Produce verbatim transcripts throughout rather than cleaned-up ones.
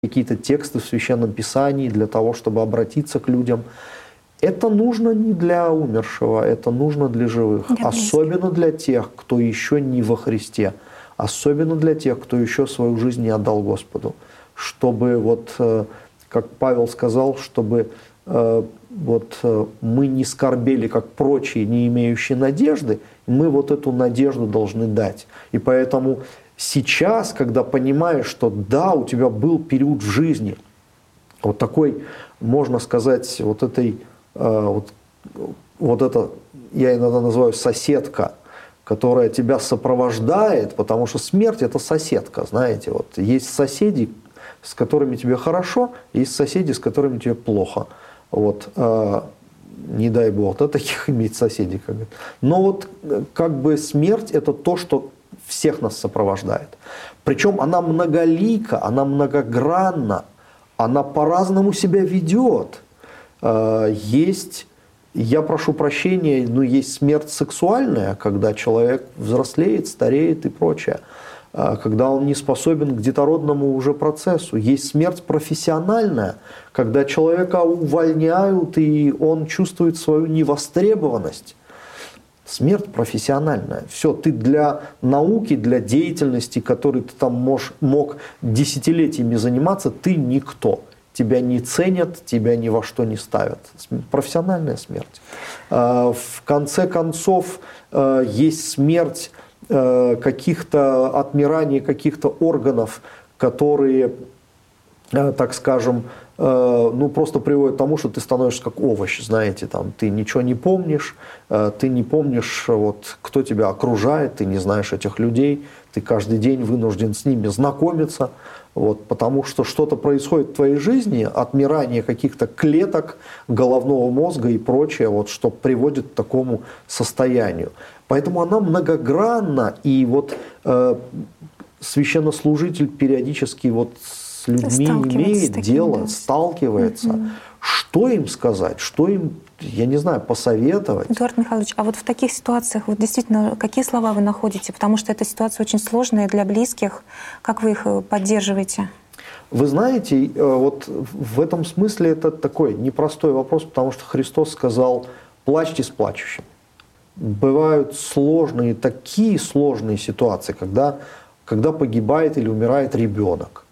какие-то тексты в Священном Писании для того, чтобы обратиться к людям. Это нужно не для умершего, это нужно для живых. Для особенно для тех, кто еще не во Христе. Особенно для тех, кто еще свою жизнь не отдал Господу. Чтобы, вот, как Павел сказал, чтобы вот, мы не скорбели, как прочие, не имеющие надежды, мы вот эту надежду должны дать. И поэтому сейчас, когда понимаешь, что да, у тебя был период в жизни, вот такой, можно сказать, вот этой, вот, вот это, я иногда называю соседка, которая тебя сопровождает, потому что смерть – это соседка, знаете, вот есть соседи, с которыми тебе хорошо, есть соседи, с которыми тебе плохо. Вот, э, не дай Бог, да, таких иметь соседей. Как бы. Но вот как бы смерть – это то, что всех нас сопровождает. Причем она многолика, она многогранна, она по-разному себя ведет. Э, есть, я прошу прощения, но есть смерть сексуальная, когда человек взрослеет, стареет и прочее. Когда он не способен к детородному уже процессу. Есть смерть профессиональная, когда человека увольняют, и он чувствует свою невостребованность. Смерть профессиональная. Все, ты для науки, для деятельности, которой ты там мож, мог десятилетиями заниматься, ты никто. Тебя не ценят, тебя ни во что не ставят. Профессиональная смерть. В конце концов, есть смерть каких-то отмираний каких-то органов, которые, так скажем, ну, просто приводят к тому, что ты становишься как овощ, знаете, там, ты ничего не помнишь, ты не помнишь, вот, кто тебя окружает, ты не знаешь этих людей, ты каждый день вынужден с ними знакомиться, вот, потому что что-то происходит в твоей жизни, отмирание каких-то клеток головного мозга и прочее, вот, что приводит к такому состоянию. Поэтому она многогранна, и вот э, священнослужитель периодически вот с людьми имеет дело, да. сталкивается. Mm-hmm. Что им сказать, что им, я не знаю, посоветовать? Эдуард Михайлович, а вот в таких ситуациях, вот действительно, какие слова вы находите? Потому что эта ситуация очень сложная для близких. Как вы их поддерживаете? Вы знаете, вот в этом смысле это такой непростой вопрос, потому что Христос сказал: «Плачьте с плачущим». Бывают сложные, такие сложные ситуации, когда, когда погибает или умирает ребенок.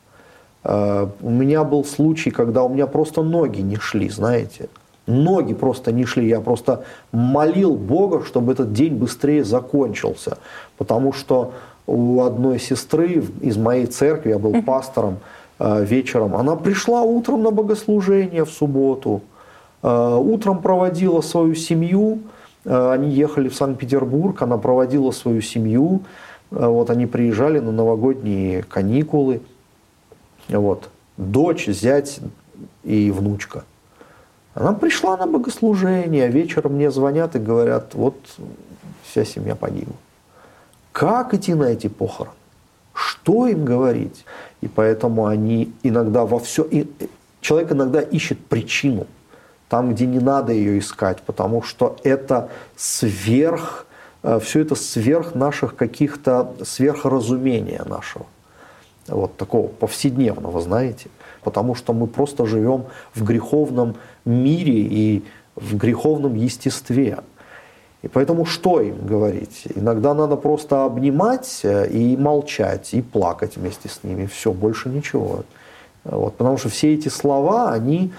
У меня был случай, когда у меня просто ноги не шли, знаете. Ноги просто не шли. Я просто молил Бога, чтобы этот день быстрее закончился. Потому что у одной сестры из моей церкви, я был пастором вечером, она пришла утром на богослужение в субботу, утром проводила свою семью. Они ехали в Санкт-Петербург, она проводила свою семью, вот, они приезжали на новогодние каникулы, вот, дочь, зять и внучка. Она пришла на богослужение, а вечером мне звонят и говорят: вот вся семья погибла. Как идти на эти похороны? Что им говорить? И поэтому они иногда во все... Человек иногда ищет причину там, где не надо ее искать, потому что это сверх, все это сверх наших каких-то, сверхразумения нашего, вот такого повседневного, знаете, потому что мы просто живем в греховном мире и в греховном естестве. И поэтому что им говорить? Иногда надо просто обнимать и молчать, и плакать вместе с ними, все, больше ничего. Вот, потому что все эти слова, они...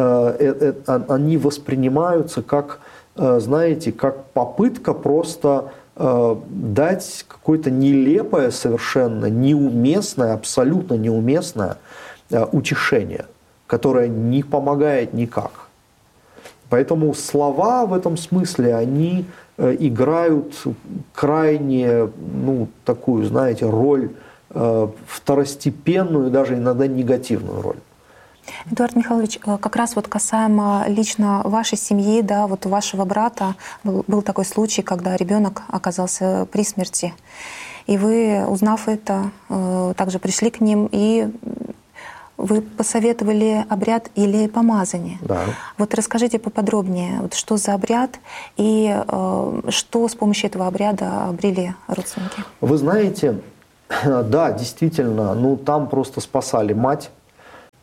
они воспринимаются как, знаете, как попытка просто дать какое-то нелепое совершенно, неуместное, абсолютно неуместное утешение, которое не помогает никак. Поэтому слова в этом смысле, они играют крайне, ну, такую, знаете, роль, второстепенную, даже иногда негативную роль. Эдуард Михайлович, как раз вот касаемо лично вашей семьи, да, вот у вашего брата был, был такой случай, когда ребенок оказался при смерти. И вы, узнав это, также пришли к ним, и вы посоветовали обряд или помазание. Да. Вот расскажите поподробнее, вот что за обряд и э, что с помощью этого обряда обрели родственники? Вы знаете, да, действительно, ну там просто спасали мать.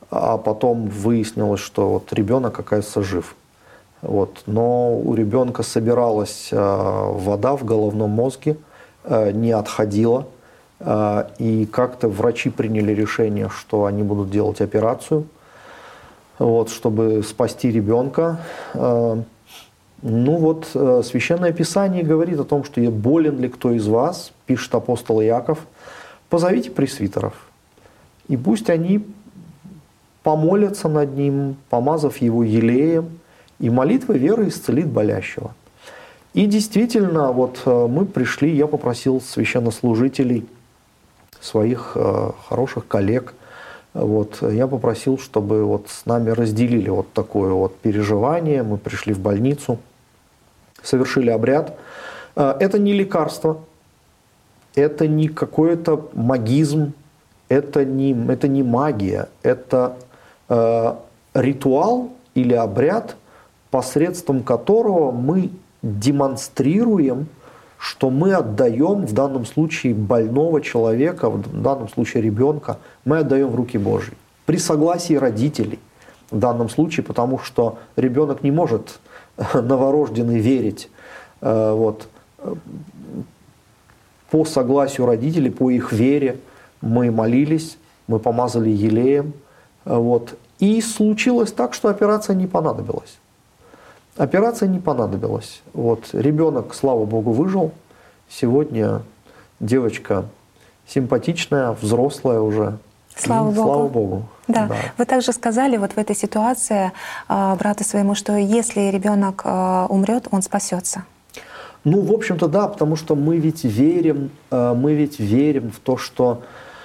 а потом выяснилось, что вот ребенок, оказывается, жив. Вот. Но у ребенка собиралась вода в головном мозге, не отходила. И как-то врачи приняли решение, что они будут делать операцию, вот, чтобы спасти ребенка. Ну вот, Священное Писание говорит о том, что болен ли кто из вас, пишет апостол Иаков, позовите пресвитеров, и пусть они помолятся над ним, помазав его елеем, и молитва веры исцелит болящего. И действительно, вот мы пришли, я попросил священнослужителей, своих э, хороших коллег, вот, я попросил, чтобы вот с нами разделили вот такое вот переживание. Мы пришли в больницу, совершили обряд. Э, это не лекарство, это не какой-то магизм, это не, это не магия, это э, ритуал или обряд, посредством которого мы демонстрируем, что мы отдаем в данном случае больного человека, в данном случае ребенка, мы отдаем в руки Божьи. При согласии родителей в данном случае, потому что ребенок не может новорожденный верить. Вот. По согласию родителей, по их вере мы молились, мы помазали елеем. Вот. И случилось так, что операция не понадобилась. Операция не понадобилась. Вот. Ребенок, слава Богу, выжил. Сегодня девочка симпатичная, взрослая уже. Слава Богу. Слава Богу. Да. Да. Вы также сказали вот в этой ситуации э, брату своему, что если ребенок э, умрет, он спасется. Ну, в общем-то, да, потому что мы ведь верим, э, мы ведь верим в то, что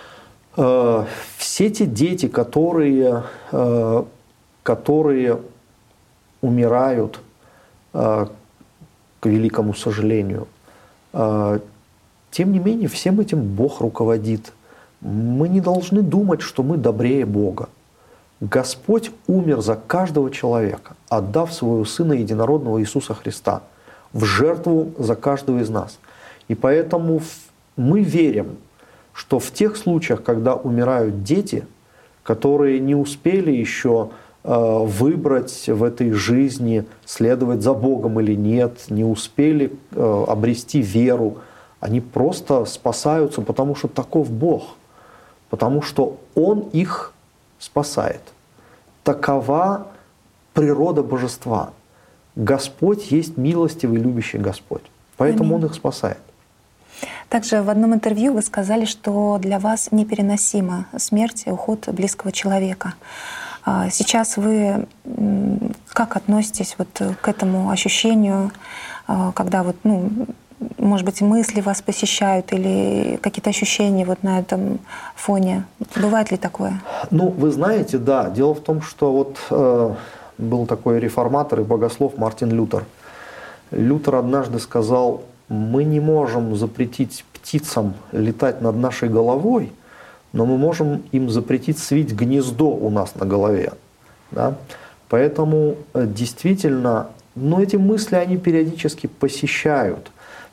э, все те дети, которые, э, которые умирают, э, к великому сожалению, э, тем не менее, всем этим Бог руководит. Мы не должны думать, что мы добрее Бога. Господь умер за каждого человека, отдав своего Сына Единородного Иисуса Христа в жертву за каждого из нас. И поэтому мы верим, что в тех случаях, когда умирают дети, которые не успели еще выбрать в этой жизни, следовать за Богом или нет, не успели обрести веру, они просто спасаются, потому что таков Бог, потому что Он их спасает. Такова природа Божества. Господь есть милостивый, любящий Господь, поэтому Аминь. Он их спасает. Также в одном интервью вы сказали, что для вас непереносима смерть и уход близкого человека. Сейчас вы как относитесь вот к этому ощущению, когда вот, ну, может быть, мысли вас посещают или какие-то ощущения вот на этом фоне? Бывает ли такое? Ну, вы знаете, да. Дело в том, что вот э, был такой реформатор и богослов Мартин Лютер. Лютер однажды сказал: мы не можем запретить птицам летать над нашей головой, но мы можем им запретить свить гнездо у нас на голове. Да? Поэтому действительно, ну, эти мысли, они периодически посещают.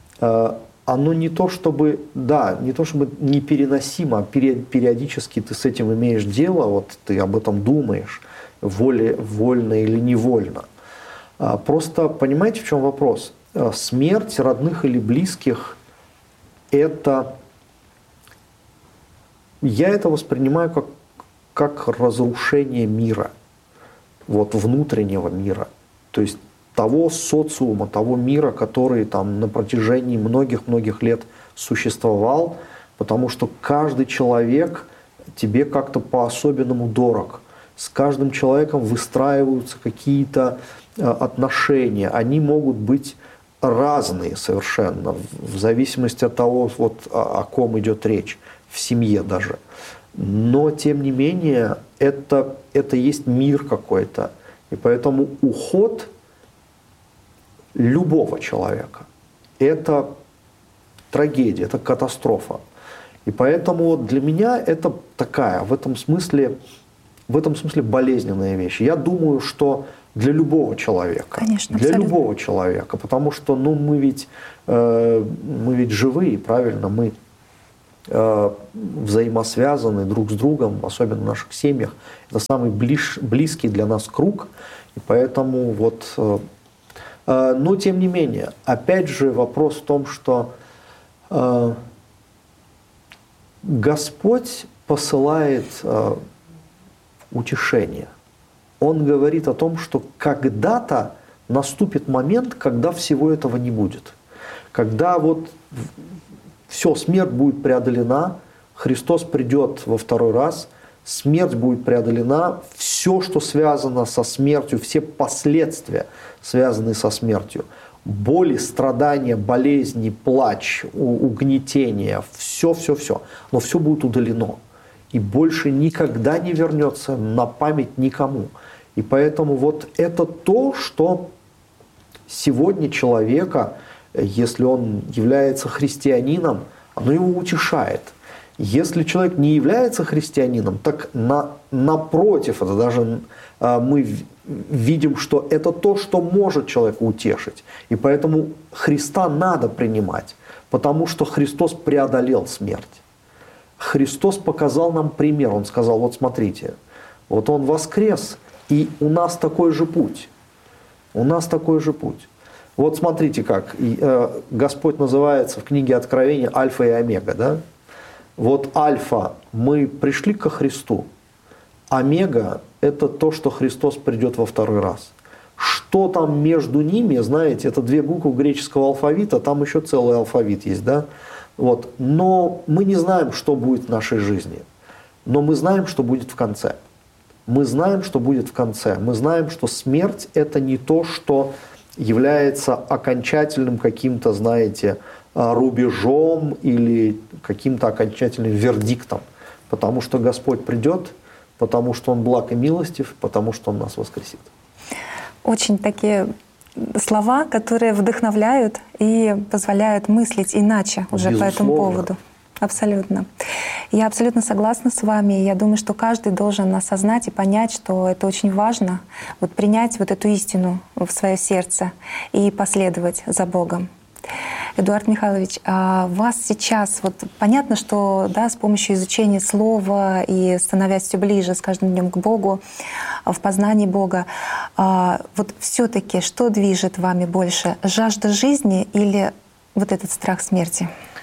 Оно не то чтобы, да, не то чтобы непереносимо, а периодически ты с этим имеешь дело, вот ты об этом думаешь, воле, вольно или невольно. Просто понимаете, в чем вопрос? Смерть родных или близких – это… Я это воспринимаю как, как разрушение мира, вот, внутреннего мира, то есть того социума, того мира, который там на протяжении многих-многих лет существовал, потому что каждый человек тебе как-то по-особенному дорог. С каждым человеком выстраиваются какие-то отношения, они могут быть разные совершенно, в зависимости от того, вот, о, о ком идет речь. В семье даже. Но, тем не менее, это, это есть мир какой-то. И поэтому уход любого человека – это трагедия, это катастрофа. И поэтому для меня это такая, в этом смысле, в этом смысле болезненная вещь. Я думаю, что для любого человека. Конечно, для абсолютно. любого человека. Потому что ну, мы, ведь, э, мы ведь живые, правильно? Мы э, взаимосвязаны друг с другом, особенно в наших семьях. Это самый ближ, близкий для нас круг. И поэтому вот... Э, э, но тем не менее, опять же вопрос в том, что э, Господь посылает э, утешение. Он говорит о том, что когда-то наступит момент, когда всего этого не будет. Когда вот все, смерть будет преодолена, Христос придет во второй раз, смерть будет преодолена, все, что связано со смертью, все последствия, связанные со смертью, боли, страдания, болезни, плач, угнетение, все-все-все, но все будет удалено. И больше никогда не вернется на память никому. И поэтому вот это то, что сегодня человека, если он является христианином, оно его утешает. Если человек не является христианином, так на, напротив, это даже э, мы видим, что это то, что может человека утешить. И поэтому Христа надо принимать, потому что Христос преодолел смерть. Христос показал нам пример. Он сказал, вот смотрите, вот Он воскрес, и у нас такой же путь. У нас такой же путь. Вот смотрите как. Господь называется в книге Откровения Альфа и Омега. Да? Вот Альфа, мы пришли ко Христу. Омега – это то, что Христос придет во второй раз. Что там между ними, знаете, это две буквы греческого алфавита, там еще целый алфавит есть, да? Вот. Но мы не знаем, что будет в нашей жизни. Но мы знаем, что будет в конце. Мы знаем, что будет в конце. Мы знаем, что смерть – это не то, что является окончательным каким-то, знаете, рубежом или каким-то окончательным вердиктом. Потому что Господь придет, потому что Он благ и милостив, потому что Он нас воскресит. Очень такие слова, которые вдохновляют и позволяют мыслить иначе уже Безусловно. По этому поводу. Абсолютно. Я абсолютно согласна с вами. Я думаю, что каждый должен осознать и понять, что это очень важно, вот принять вот эту истину в свое сердце и последовать за Богом. Эдуард Михайлович, а вас сейчас, вот понятно, что да, с помощью изучения слова и становясь все ближе с каждым днем к Богу, в познании Бога, а вот все-таки что движет вами больше, жажда жизни или вот этот страх смерти?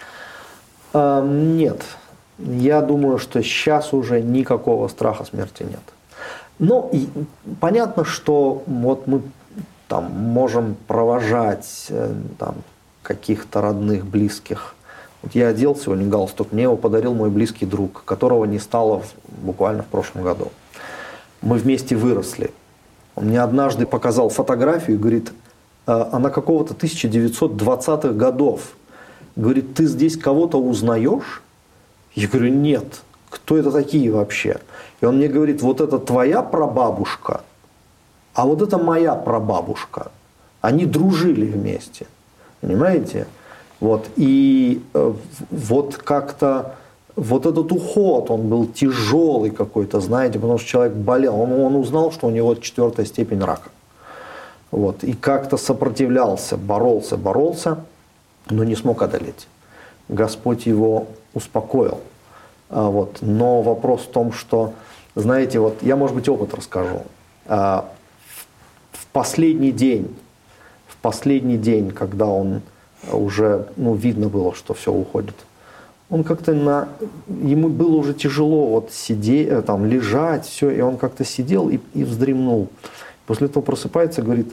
А, нет, я думаю, что сейчас уже никакого страха смерти нет. Но и понятно, что вот мы там можем провожать там, каких-то родных, близких. Вот я одел сегодня галстук, мне его подарил мой близкий друг, которого не стало в, буквально в прошлом году. Мы вместе выросли. Он мне однажды показал фотографию и говорит, она какого-то тысяча девятьсот двадцатых годов. Говорит, ты здесь кого-то узнаешь? Я говорю, нет. Кто это такие вообще? И он мне говорит, вот это твоя прабабушка, а вот это моя прабабушка. Они дружили вместе. Понимаете? Вот. И э, вот как-то вот этот уход, он был тяжелый какой-то, знаете, потому что человек болел. Он, он узнал, что у него четвертая степень рака. Вот. И как-то сопротивлялся, боролся, боролся, но не смог одолеть. Господь его успокоил. А, вот. Но вопрос в том, что, знаете, вот я, может быть, опыт расскажу. А, в, в последний день, последний день, когда он уже, ну, видно было, что все уходит, он как-то на, ему было уже тяжело вот сидеть, там, лежать, все, и он как-то сидел и, и вздремнул. После этого просыпается, говорит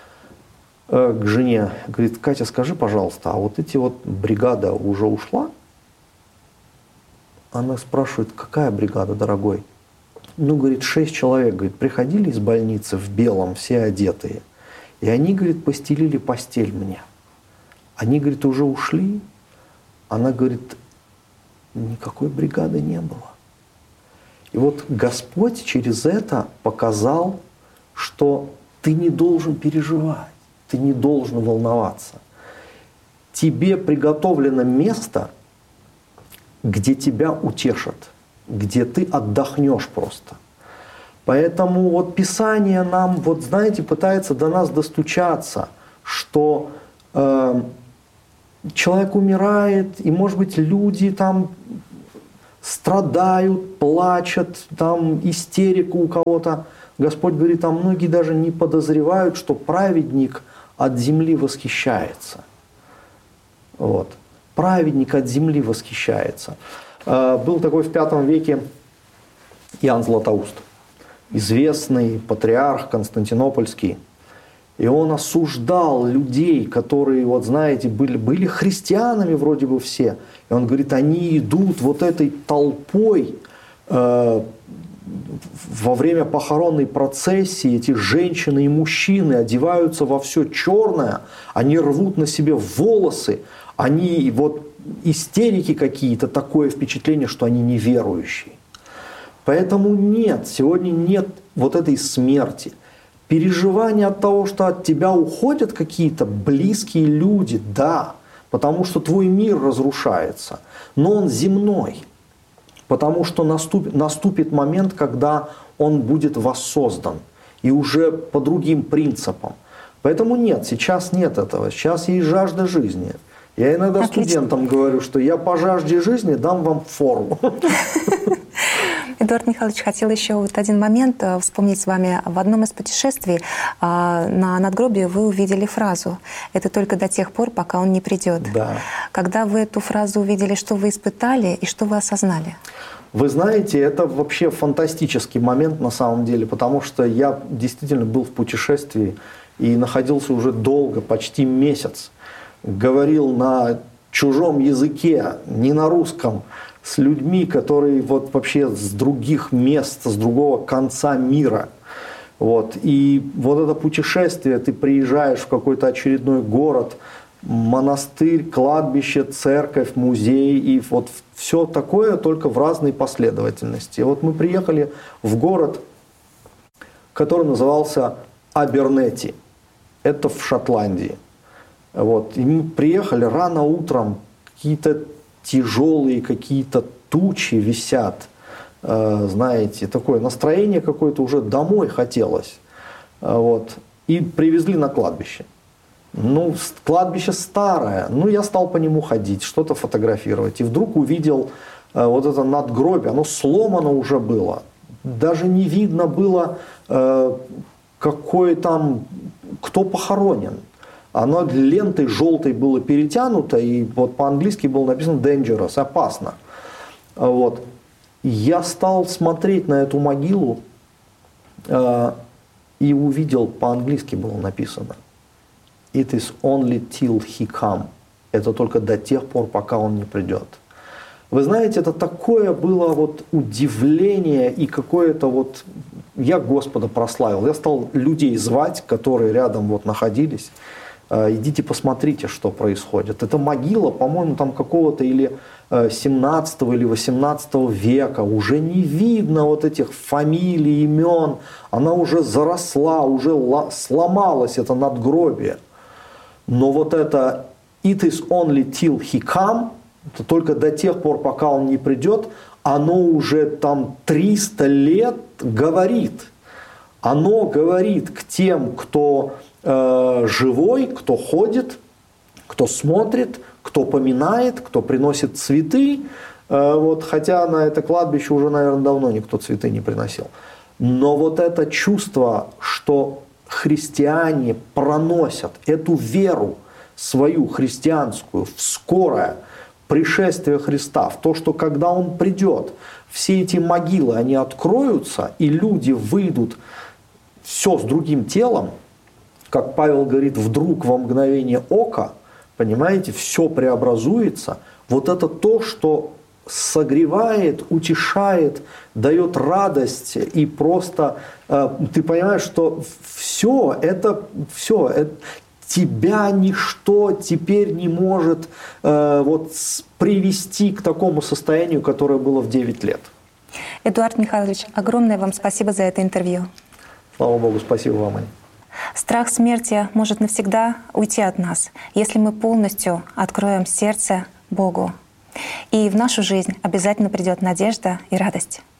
э, к жене, говорит, Катя, скажи, пожалуйста, а вот эти вот бригада уже ушла? Она спрашивает, какая бригада, дорогой? Ну, говорит, шесть человек, говорит, приходили из больницы в белом, все одетые. И они, говорит, постелили постель мне. Они, говорит, уже ушли. Она говорит, никакой бригады не было. И вот Господь через это показал, что ты не должен переживать, ты не должен волноваться. Тебе приготовлено место, где тебя утешат, где ты отдохнешь просто. Поэтому вот Писание нам, вот знаете, пытается до нас достучаться, что э, человек умирает, и, может быть, люди там страдают, плачут, там истерика у кого-то. Господь говорит, а многие даже не подозревают, что праведник от земли восхищается. Вот. Праведник от земли восхищается. Был такой в пятом веке Иоанн Златоуст, известный патриарх константинопольский. И он осуждал людей, которые, вот знаете, были, были христианами вроде бы все. И он говорит, они идут вот этой толпой э, во время похоронной процессии, эти женщины и мужчины одеваются во все черное, они рвут на себе волосы, они вот истерики какие-то, такое впечатление, что они неверующие. Поэтому нет, сегодня нет вот этой смерти. Переживание от того, что от тебя уходят какие-то близкие люди, да, потому что твой мир разрушается, но он земной, потому что наступит, наступит момент, когда он будет воссоздан и уже по другим принципам. Поэтому нет, сейчас нет этого, сейчас есть жажда жизни. Я иногда Отлично. студентам говорю, что я по жажде жизни дам вам фору. Эдуард Михайлович, хотел еще вот один момент вспомнить с вами. В одном из путешествий на надгробии вы увидели фразу «Это только до тех пор, пока он не придет». Да. Когда вы эту фразу увидели, что вы испытали и что вы осознали? Вы знаете, это вообще фантастический момент на самом деле, потому что я действительно был в путешествии и находился уже долго, почти месяц. Говорил на чужом языке, не на русском, с людьми, которые вот вообще с других мест, с другого конца мира. Вот. И вот это путешествие, ты приезжаешь в какой-то очередной город, монастырь, кладбище, церковь, музей, и вот все такое, только в разной последовательности. И вот мы приехали в город, который назывался Абернетти. Это в Шотландии. Вот. И мы приехали рано утром, какие-то тяжелые какие-то тучи висят, э, знаете, такое настроение какое-то уже домой хотелось. Э, вот. И привезли на кладбище. Ну, кладбище старое, ну, я стал по нему ходить, что-то фотографировать. И вдруг увидел э, вот это надгробие, оно сломано уже было. Даже не видно было, э, какой там, кто похоронен. Оно лентой желтой было перетянуто, и вот по-английски было написано dangerous, опасно. Вот. Я стал смотреть на эту могилу э, и увидел, по-английски было написано it is only till he come. Это только до тех пор, пока он не придет. Вы знаете, это такое было вот удивление и какое-то вот... Я Господа прославил. Я стал людей звать, которые рядом вот находились. Идите посмотрите, что происходит. Это могила, по-моему, там какого-то или семнадцатого или восемнадцатого века. Уже не видно вот этих фамилий, имен. Она уже заросла, уже сломалась, это надгробие. Но вот это it is only till he come, это только до тех пор, пока он не придет, оно уже там триста лет говорит. Оно говорит к тем, кто э, живой, кто ходит, кто смотрит, кто поминает, кто приносит цветы. Э, вот, хотя на это кладбище уже, наверное, давно никто цветы не приносил. Но вот это чувство, что христиане проносят эту веру свою христианскую в скорое пришествие Христа, в то, что когда Он придет, все эти могилы, они откроются, и люди выйдут все с другим телом, как Павел говорит, вдруг во мгновение ока, понимаете, все преобразуется. Вот это то, что согревает, утешает, дает радость, и просто э, ты понимаешь, что все это, все, это, тебя ничто теперь не может э, вот, привести к такому состоянию, которое было в девять лет. Эдуард Михайлович, огромное вам спасибо за это интервью. Слава Богу, спасибо вам, Аня. Страх смерти может навсегда уйти от нас, если мы полностью откроем сердце Богу. И в нашу жизнь обязательно придет надежда и радость.